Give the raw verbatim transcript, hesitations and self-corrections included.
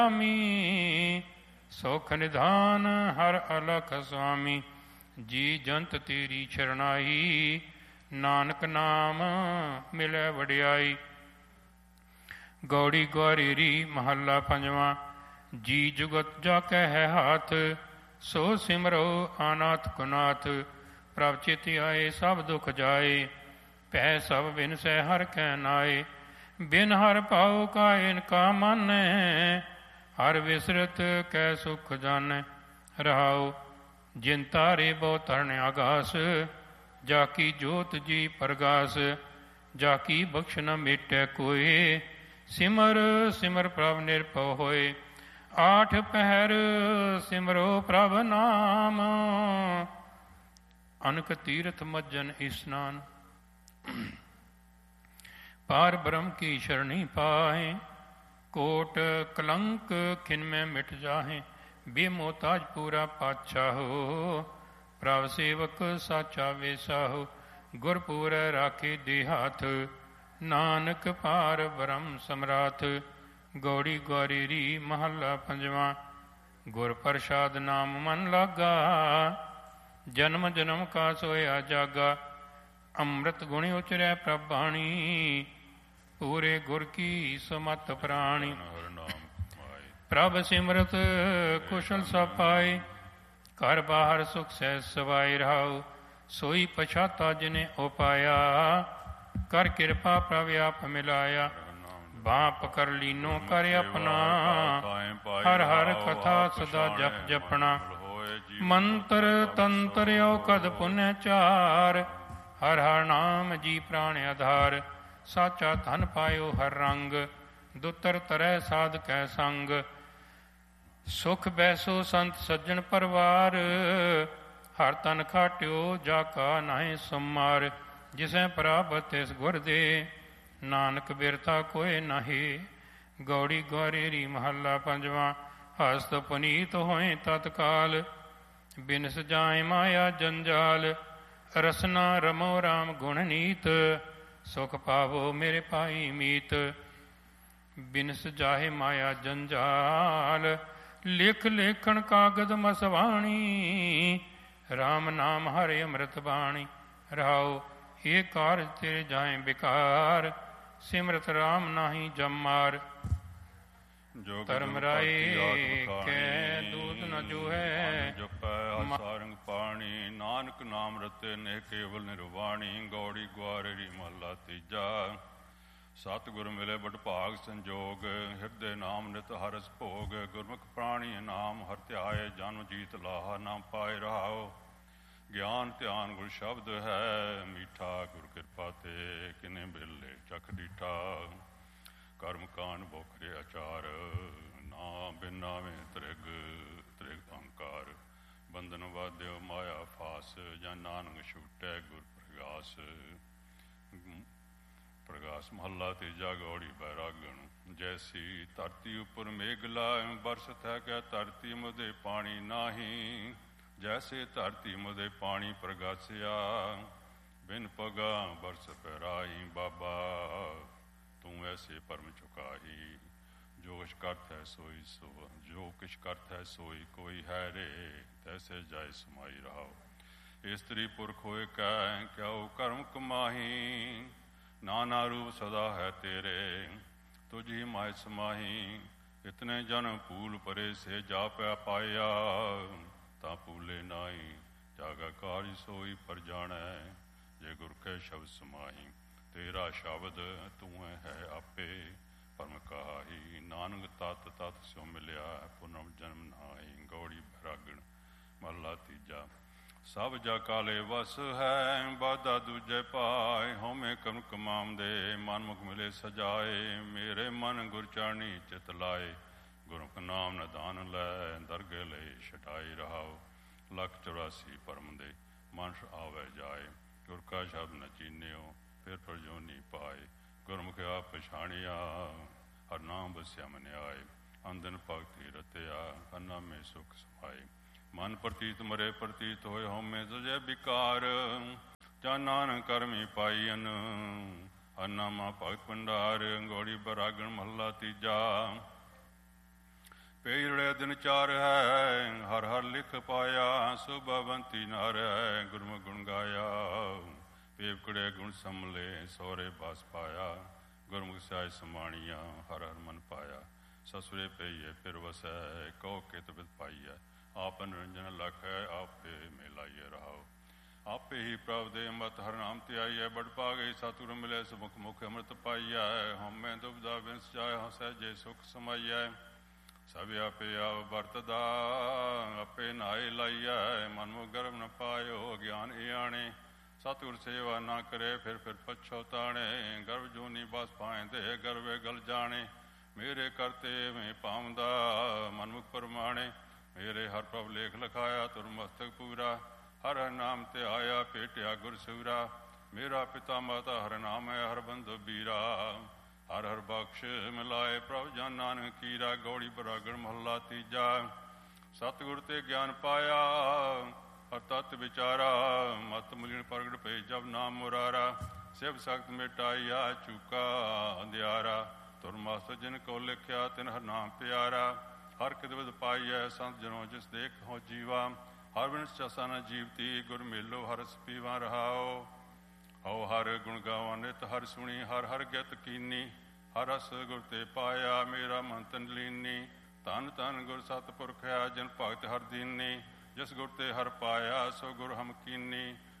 ਸੁਖ ਨਿਧਾਨ ਹਰ ਅਲਖ ਸੁਆਮੀ। ਜੀ ਜੰਤ ਤੇਰੀ ਸ਼ਰਨਾਈ, ਨਾਨਕ ਨਾਮ ਮਿਲੈ ਵਡਿਆਈ। ਗੌੜੀ ਗੁਆਰੇਰੀ ਮਹੱਲਾ ਪੰਜਵਾਂ। ਜੀ ਜੁਗਤ ਜਾ ਕੈ ਹੈ ਹਾਥ, ਸੋ ਸਿਮਰੋ ਆਨਾਥ ਕੁਨਾਥ। ਪ੍ਰਭ ਚਿਤ ਆਏ ਸਭ ਦੁਖ ਜਾਏ, ਭੈ ਸਭ ਬਿਨਸੈ ਹਰ ਕੈ ਨਾਏ। ਬਿਨ ਹਰ ਭਾਉ ਕਾ ਇਨਕਾ ਮਾਨੈ, ਹਰ ਵਿਸਰਤ ਕੈ ਸੁਖ ਜਾਨੈ। ਰਹਾਉ ਜਿਨ ਤਾਰੇ ਬਹੁ ਧਰਨ ਆਗਾਸ, ਜਾ ਕੀ ਜੋਤ ਜੀ ਪ੍ਰਗਾਸ। ਜਾ ਕੀ ਬਖਸ਼ ਨ ਮੇਟੈ ਕੋਇ, ਸਿਮਰ ਸਿਮਰ ਪ੍ਰਭ ਨਿਰਭਉ ਹੋਏ। ਆਠ ਪਹਿਰ ਸਿਮਰੋ ਪ੍ਰਭ ਨਾਮ, ਅਨਕ ਤੀਰਥ ਮੱਜਨ ਇਸਨਾਨ। ਪਾਰ ਬ੍ਰਹਮ ਕੀ ਸ਼ਰਣੀ ਪਾਏ, ਕੋਟ ਕਲੰਕ ਖਿਨ ਮੈਂ ਮਿਟ ਜਾਹੇ। ਬੇਮੋਤਾਜ ਪੂਰਾ ਪਾਤਸ਼ਾਹੋ, ਪ੍ਰਭ ਸੇਵਕ ਸਾਚਾ ਵੇਸਾਹੋ। ਗੁਰਪੂਰ ਰਾਖੇ ਦੇਹਾਥ, ਨਾਨਕ ਪਾਰ ਬ੍ਰਹਮ ਸਮਰਾਥ। ਗੌੜੀ ਗੁਆਰੇਰੀ ਮਹੱਲਾ ਪੰਜਵਾਂ। ਗੁਰ ਪ੍ਰਸਾਦ ਨਾਮ ਮਨ ਲਾਗਾ, ਜਨਮ ਜਨਮ ਕਾ ਸੋਇਆ ਜਾਗਾ। ਅੰਮ੍ਰਿਤ ਗੁਣ ਉਚਰੈ ਪ੍ਰਭ ਬਾਣੀ, ਪੂਰੇ ਗੁਰ ਕੀ ਸਮਤ ਪ੍ਰਾਣੀ। ਪ੍ਰਭ ਸਿਮਰਤ ਕੁਸ਼ਲ ਸਭ ਪਾਏ, ਘਰ ਬਾਹਰ ਸੁਖ ਸਹਿਜ ਸਵਾਈ। ਰਹਾਉ ਸੋਈ ਪਛਾਤਾ ਜਿਨੇ ਉਪਾਇਆ, ਕਰ ਕਿਰਪਾ ਪ੍ਰਭ ਆਪ ਮਿਲਾਇਆ। ਬਾਂਹ ਪਕੜ ਲੀਨੋ ਕਰ ਆਪਣਾ, ਹਰ ਹਰ ਕਥਾ ਸਦਾ ਜਪ ਜਪਣਾ। ਮੰਤਰ ਤੰਤਰ ਔਕਦ ਪੁਨਿ ਚਾਰ, ਹਰ ਹਰ ਨਾਮ ਜੀ ਪ੍ਰਾਣ ਆਧਾਰ। ਸਾਚਾ ਧਨ ਪਾਇਓ ਹਰ ਰੰਗ, ਦੁਤਰ ਤਰੈ ਸਾਧ ਕੈ ਸੰਗ। ਸੁਖ ਬੈਸੋ ਸੰਤ ਸੱਜਣ ਪਰਵਾਰ, ਹਰ ਤਨ ਖਾਟਿਓ ਜਾ ਕਾ ਨਾਹਿ ਸੰਮਾਰ। ਜਿਸੈ ਪ੍ਰਾਪਤ ਤਿਸ ਗੁਰ ਦੇ, ਨਾਨਕ ਬਿਰਤਾ ਕੋਇ ਨਾਹੀ। ਗੌੜੀ ਗੁਆਰੇਰੀ ਮਹੱਲਾ ਪੰਜਵਾਂ। ਹਸਤ ਪੁਨੀਤ ਹੋਏ ਤਤਕਾਲ, ਬਿਨਸ ਜਾਏ ਮਾਇਆ ਜੰਜਾਲ। ਰਸਨਾ ਰਮੋ ਰਾਮ ਗੁਣ ਨੀਤ, ਸੁਖ ਪਾਵੋ ਮੇਰੇ ਭਾਈ ਮੀਤ। ਬਿਨਸ ਜਾਹੇ ਮਾਇਆ ਜੰਜਾਲ, ਲਿਖ ਲੇਖਣ ਕਾਗਦ ਮਸਵਾਣੀ। ਰਾਮ ਨਾਮ ਹਰਿ ਅੰਮ੍ਰਿਤ ਬਾਣੀ। ਰਹਾਉ ਇਹ ਕਾਰਜ ਤੇਰੇ ਜਾਏ ਬਿਕਾਰ, ਸਿਮਰਤ ਰਾਮ ਨਾਹੀ ਜਮਾਰ। ਧਰਮ ਰਾਏ ਕੈ ਦੂਤ ਨ ਜੋਹੈ, ਜਪੈ ਸਾਰੰਗ ਪਾਣੀ। ਨਾਨਕ ਨਾਮ ਰਤੇ ਨੇ ਕੇਵਲ ਨਿਰਵਾਣੀ। ਗੌੜੀ ਗੁਆਰੇਰੀ ਮਹੱਲਾ ਤੀਜਾ। ਸਤਿਗੁਰ ਮਿਲੇ ਬੜ ਭਾਗ ਸੰਜੋਗ, ਹਿਰਦੇ ਨਾਮ ਨਿਤ ਹਰਸ ਭੋਗ। ਗੁਰਮੁਖ ਪ੍ਰਾਣੀ ਨਾਮ ਹਰ ਧਿਆਏ, ਜਨਮ ਜੀਤ ਲਾਹਾ ਨਾਮ ਪਾਏ। ਰਹਾਉ ਗਿਆਨ ਧਿਆਨ ਗੁਰ ਸ਼ਬਦ ਹੈ, ਮੀਠਾ ਗੁਰ ਕਿਰਪਾ ਤੇ ਕਿਨੇ ਬਿਰਲੇ ਚਖ ਡੀਠਾ। ਕਰਮ ਕਾਂਡ ਬੋਖਰੇ ਆਚਾਰ, ਨਾ ਬਿਨਾਵੇਂ ਤ੍ਰਿਗ ਤ੍ਰਿਗ ਅਹੰਕਾਰ। ਬੰਧਨ ਵਾਧਿਓ ਮਾਇਆ ਫਾਸ, ਜਾਂ ਨਾਨਕ ਛੂਟੈ ਗੁਰ ਪ੍ਰਗਾਸ। ਪ੍ਰਗਾਸ ਮਹੱਲਾ ਤੀਜਾ। ਗੌੜੀ ਬੈਰਾਗਣ। ਜੈਸੀ ਧਰਤੀ ਉੱਪਰ ਮੇਘ ਲਾਇ, ਬਰਸਤ ਹੈ ਕਿ ਧਰਤੀ ਮੁਦੇ ਪਾਣੀ ਨਾਹੀ। ਜੈਸੇ ਧਰਤੀ ਮੁਦੇ ਪਾਣੀ ਪ੍ਰਗਾਸਿਆ, ਬਿਨ ਪਗਾ ਬਰਸ ਪੈਰਾਈ। ਬਾਬਾ ਤੂੰ ਐਸੇ ਪਰਮ ਚੁਕਾਹੀ, ਜੋ ਕਿਛ ਕਰਤ ਹੈ ਸੋਈ ਸੋ। ਜੋ ਕਿਛ ਕਰਤ ਹੈ ਸੋਈ ਕੋਈ ਹੈ ਰੇ, ਤੈਸੇ ਜਾਇ ਸਮਾਈ। ਰਹਾਉ ਇਸਤਰੀ ਪੁਰਖ ਹੋਏ ਕੈ, ਕਿਉ ਕਰਮ ਕਮਾਹੀ। ਨਾਨਾ ਰੂਪ ਸਦਾ ਹੈ ਤੇਰੇ, ਤੁਝ ਹੀ ਮਾਇ ਸਮਾਹੀ। ਇਤਨੇ ਜਨ ਭੂਲ ਪਰੇ ਸੇ ਜਾ ਪਿਆ ਪਾਇਆ, ਤਾਂ ਭੂਲੇ ਨਾਹੀ। ਜਾਗਾ ਕਾਰਜ ਸੋਈ ਪਰ ਜਾਣੈ, ਜੇ ਗੁਰ ਕੈ ਸ਼ਬਦ ਸਮਾਹੀ। ਤੇਰਾ ਸ਼ਬਦ ਤੂੰ ਹੈ ਆਪੇ, ਪਰਮ ਕਹਾਈ। ਨਾਨਕ ਤਤ ਤਤ ਸਿਉ ਮਿਲਿਆ, ਪੁਨਮ ਜਨਮ ਨਾਹੀ। ਗੌੜੀ ਬੈਰਾਗਣ ਮਹੱਲਾ ਤੀਜਾ। ਸਭ ਜਾ ਕਾਲੇ ਵਸ ਹੈ, ਬਾਧਾ ਦੂਜੇ ਪਾਏ। ਹਉਮੈ ਕਰਮ ਕਮਾਮ ਦੇ, ਮਨਮੁਖ ਮਿਲੇ ਸਜਾਏ। ਮੇਰੇ ਮਨ ਗੁਰ ਚਾਰਣੀ ਚਿਤ ਲਾਏ, ਗੁਰਮੁਖ ਨਾਮ ਨਿਧਾਨ ਲੈ। ਦਰਗੇ ਲਈ ਛਟਾਈ। ਰਹਾਉ ਲੱਖ ਚੁਰਾਸੀ ਪਰਮ ਦੇ, ਮਨੁ ਆਵੈ ਜਾਏ। ਗੁਰ ਕਾ ਸ਼ਬਦ ਨ ਚੀਨਿਓ, ਫਿਰ ਪ੍ਰਜੋਨੀ ਪਾਏ। ਗੁਰਮੁਖ ਆਪ ਪਛਾਣਿਆ, ਹਰ ਨਾਮ ਬਸਿਆ ਮਨ ਆਏ। ਅੰਦਨ ਭਗਤੀ ਰਤਿਆ, ਅਨਾਮੇ ਸੁਖ ਸਮਾਏ। ਮਨ ਪ੍ਰਤੀਤ ਮਰੇ ਪ੍ਰਤੀਤ ਹੋਏ, ਹਉਮੈ ਤੁਜੈ ਵਿਕਾਰ। ਜਾਂ ਨਾਨਕ ਕਰਮੀ ਪਾਈਨ, ਹਰਨਾਮਾ ਭਗਤ ਭੰਡਾਰ। ਗੌੜੀ ਬੈਰਾਗਣ ਮਹੱਲਾ ਤੀਜਾ। ਏਕੜੇ ਦਿਨ ਚਾਰ ਹੈ, ਹਰ ਹਰ ਲਿਖ ਪਾਇਆ, ਸੁਭਵੰਤੀ ਨਾਰ ਹੈ, ਗੁਰਮੁਖ ਗੁਣ ਗਾਇਆ। ਏਕੜੇ ਗੁਣ ਸਮਲੇ, ਸੋਹਰੇ ਬਸ ਪਾਇਆ, ਗੁਰਮੁਖ ਸਿਆਇ ਸਮਾਣੀਆਂ, ਹਰ ਹਰ ਮਨ ਪਾਇਆ। ਸਸੁਰੇ ਪਈਏ ਫਿਰ ਵਸੈ, ਕਉ ਕਿਤ ਬਿਦ ਪਾਈਐ, ਆਪ ਨਿਰੰਜਨ ਲਖੈ, ਆਪੇ ਮਿਲਾਈਏ ਰਹਾਓ। ਆਪੇ ਹੀ ਪ੍ਰਭ ਦੇ ਮਤ ਹਰ ਨਾਮ ਤੇ ਆਈਐ, ਬੜ ਭਾਗੇ ਸਤਿਗੁਰ ਮਿਲੇ, ਸੁਮੁਖ ਮੁਖ ਅੰਮ੍ਰਿਤ ਪਾਈਐ। ਹਉਮੈ ਦੁਬਿਧਾ ਬਿਨਸ ਜਾਏ, ਹਉ ਸਹਿਜੇ ਸੁਖ ਸਮਾਈਐ। ਸਭ ਆਪੇ ਆਪ ਵਰਤਦਾ, ਆਪੇ ਨਾਏ ਲਾਈਐ, ਮਨ ਮੁਖ ਗਰਭ ਨ ਪਾਇਓ, ਗਿਆਨ ਈਆਣੇ। ਸਤਿਗੁਰ ਸੇਵਾ ਨਾ ਕਰੇ, ਫਿਰ ਫਿਰ ਪਛੋਤਾਣੇ, ਗਰਭ ਜੂਨੀ ਬਸ ਪਾਇਂਦੇ, ਗਰਵੇ ਗਲ ਜਾਣੇ। ਮੇਰੇ ਕਰਤੇ ਮੈਂ ਪਾਉਂਦਾ, ਮਨਮੁਖ ਪਰਮਾਣੇ। ਮੇਰੇ ਹਰ ਪ੍ਰਭ ਲੇਖ ਲਿਖਾਇਆ, ਤੁਰ ਮਸਤਕ ਪੂਰਾ। ਹਰ ਹਰ ਨਾਮ ਤੇ ਆਇਆ, ਭੇਟਿਆ ਗੁਰ ਸੂਰਾ। ਮੇਰਾ ਪਿਤਾ ਮਾਤਾ ਹਰ ਨਾਮ ਹੈ, ਹਰ ਬੰਧੁ ਬੀਰਾ। ਹਰ ਹਰ ਬਖਸ਼ ਮਿਲਾਏ, ਪ੍ਰਭ ਜਨ ਨਾਨਕ ਕੀਰਾ। ਗੌੜੀ ਬਰਾਗਣ ਮਹੱਲਾ ਤੀਜਾ। ਸਤਿਗੁਰ ਤੇ ਗਿਆਨ ਪਾਇਆ, ਹਰ ਤਤ ਵਿਚਾਰਾ। ਮਤ ਮੁਲੀਨ ਪ੍ਰਗਟ ਪਈ, ਜਬ ਨਾਮ ਮੁਰਾਰਾ। ਸਿਵ ਸਖਤ ਮਿਟਾਈਆ, ਚੂਕਾ ਅੰਧਿਆਰਾ। ਤੁਰ ਮਸਤ ਜਿਨ ਕੋ ਲਿਖਿਆ, ਤਿਨ ਹਰ ਨਾਮ ਪਿਆਰਾ। ਹਰ ਕਿਤ ਵਿਦ ਪਾਈਐ, ਸੰਤ ਜਨੋ ਜਿਸ ਦੇਖ ਹੋ ਜੀਵਾ। ਹਰ ਬਿਨਸ ਚਸਾ ਨ ਜੀਵਤੀ, ਗੁਰ ਮੇਲੋ ਹਰ ਰਸ ਪੀਵਾ ਰਹਾਓ। ਹਉ ਹਰ ਗੁਣ ਗਾਵਾਂ ਨਿਤ, ਹਰ ਸੁਣੀ ਹਰ ਹਰ ਗਿਤ ਕੀਨੀ। ਹਰ ਰਸ ਗੁਰ ਤੇ ਪਾਇਆ, ਮੇਰਾ ਮਨ ਤਨ ਲੀਨੀ। ਧੰਨ ਧੰਨ ਗੁਰ ਸਤਿਪੁਰਖ ਹੈ, ਜਿਨ ਭਗਤ ਹਰ ਦੀਨੀ। ਜਿਸ ਗੁਰ ਤੇ ਹਰ ਪਾਇਆ, ਸੋ ਗੁਰ ਹਮ ਕੀਨੀ।